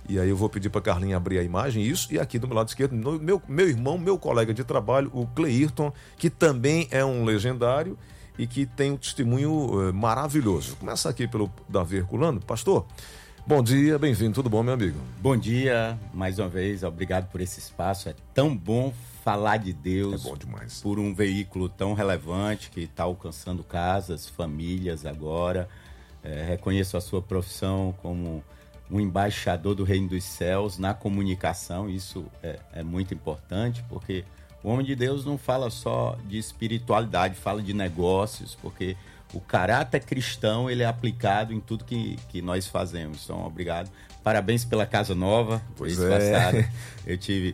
E aí eu vou pedir para Carlinha abrir a imagem, isso, e aqui do meu lado esquerdo, meu irmão, meu colega de trabalho, o Cleirton, que também é um legendário e que tem um testemunho maravilhoso. Começa aqui pelo Davi Herculano. Pastor, bom dia, bem-vindo, tudo bom, meu amigo? Bom dia, mais uma vez, obrigado por esse espaço. É tão bom falar de Deus. É bom demais. Por um veículo tão relevante que está alcançando casas, famílias agora. Reconheço a sua profissão como um embaixador do Reino dos Céus na comunicação. Isso é muito importante, porque o homem de Deus não fala só de espiritualidade, fala de negócios, porque o caráter cristão ele é aplicado em tudo que nós fazemos. Então, obrigado. Parabéns pela casa nova. Pois passado eu tive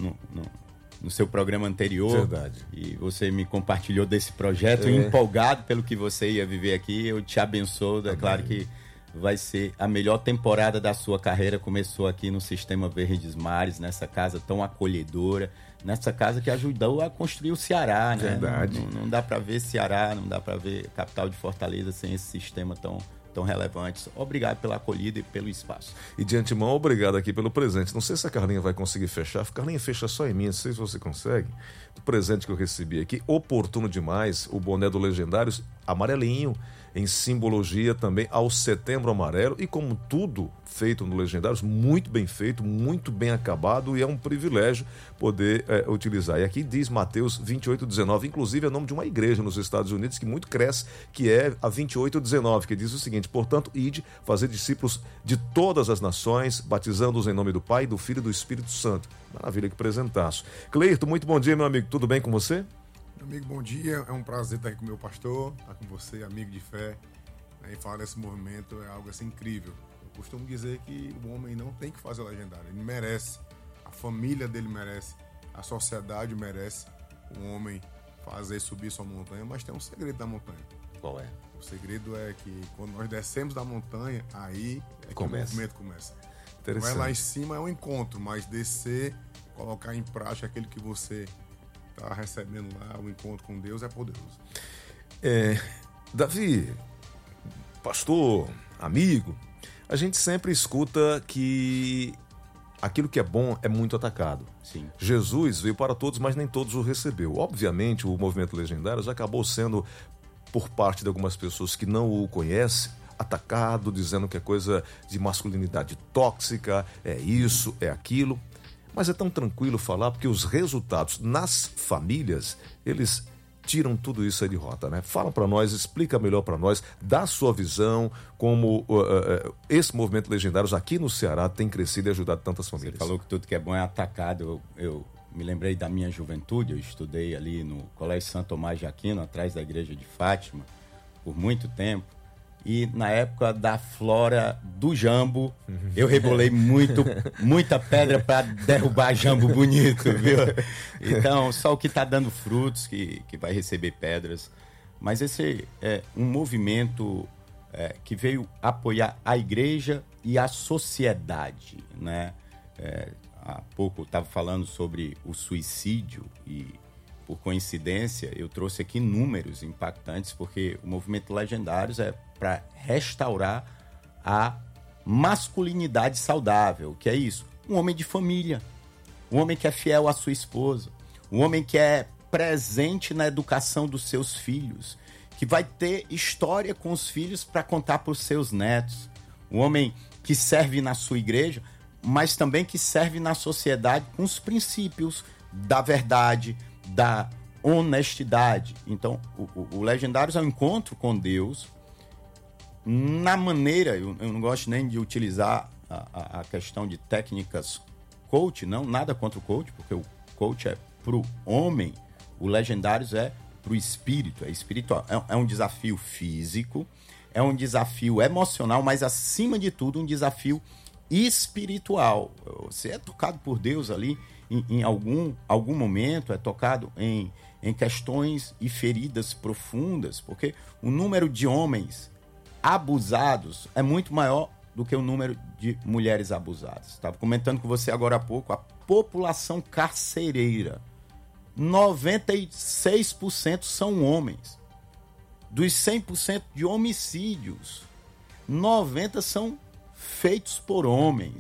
no seu programa anterior. Verdade. E você me compartilhou desse projeto, empolgado pelo que você ia viver aqui. Eu te abençoo. É claro que vai ser a melhor temporada da sua carreira. Começou aqui no Sistema Verdes Mares, nessa casa tão acolhedora, nessa casa que ajudou a construir o Ceará, né? Verdade. Não dá para ver Ceará, não dá para ver a capital de Fortaleza sem esse sistema tão relevante. Obrigado pela acolhida e pelo espaço. E de antemão, obrigado aqui pelo presente. Não sei se a Carlinha vai conseguir fechar. Carlinha, fecha só em mim, não sei se você consegue. O presente que eu recebi aqui, oportuno demais, o boné do Legendários, amarelinho, em simbologia também ao Setembro Amarelo, e como tudo feito no Legendários, muito bem feito, muito bem acabado, e é um privilégio poder utilizar. E aqui diz Mateus 28:19, inclusive é o nome de uma igreja nos Estados Unidos que muito cresce, que é a 28:19, que diz o seguinte: portanto, ide, fazer discípulos de todas as nações, batizando-os em nome do Pai, do Filho e do Espírito Santo. Maravilha, que presentaço. Cleirton, muito bom dia, meu amigo, tudo bem com você? Meu amigo, bom dia. É um prazer estar aqui com o meu pastor, estar com você, amigo de fé. E falar desse movimento é algo assim incrível. Eu costumo dizer que o homem não tem que fazer legendário, ele merece. A família dele merece, a sociedade merece o homem fazer subir sua montanha, mas tem um segredo da montanha. Qual é? O segredo é que quando nós descemos da montanha, aí é que o movimento começa. Não é lá em cima, é um encontro, mas descer, colocar em prática aquilo que você está recebendo lá, o encontro com Deus é poderoso. Davi, pastor, amigo, a gente sempre escuta que aquilo que é bom é muito atacado. Sim. Jesus veio para todos, mas nem todos o recebeu. Obviamente, o movimento Legendários acabou sendo, por parte de algumas pessoas que não o conhecem, atacado, dizendo que é coisa de masculinidade tóxica, é isso, é aquilo. Mas é tão tranquilo falar, porque os resultados nas famílias, eles tiram tudo isso aí de rota, né? Fala para nós, explica melhor para nós, dá a sua visão, como esse movimento Legendários aqui no Ceará tem crescido e ajudado tantas famílias. Você falou que tudo que é bom é atacado. Eu me lembrei da minha juventude, eu estudei ali no Colégio Santo Tomás de Aquino, atrás da igreja de Fátima, por muito tempo. E na época da flora do jambo, eu rebolei muita pedra para derrubar jambo bonito, viu? Então, só o que está dando frutos que vai receber pedras. Mas esse é um movimento que veio apoiar a igreja e a sociedade, né? Há pouco eu estava falando sobre o suicídio e, por coincidência, eu trouxe aqui números impactantes, porque o movimento Legendários é para restaurar a masculinidade saudável. O que é isso? Um homem de família, um homem que é fiel à sua esposa, um homem que é presente na educação dos seus filhos, que vai ter história com os filhos para contar para os seus netos, um homem que serve na sua igreja, mas também que serve na sociedade com os princípios da verdade, da honestidade. Então, o Legendários é um encontro com Deus na maneira, eu não gosto nem de utilizar a questão de técnicas coach, não, nada contra o coach, porque o coach é pro homem, o Legendários é pro espírito, é espiritual. É um desafio físico, é um desafio emocional, mas acima de tudo um desafio espiritual. Você é tocado por Deus ali em algum momento, é tocado em questões e feridas profundas, porque o número de homens abusados é muito maior do que o número de mulheres abusadas. Estava comentando com você agora há pouco, a população carcereira, 96% são homens. Dos 100% de homicídios, 90% são feitos por homens.